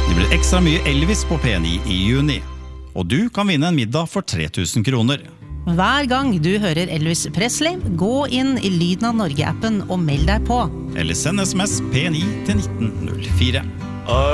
Det blir ekstra mye Elvis på P9 i juni. Og du kan vinne en middag for 3000 kroner. Hver gang du hører Elvis Presley, gå inn i Lyden av Norge-appen og meld deg på. Eller send SMS P9 til 1904.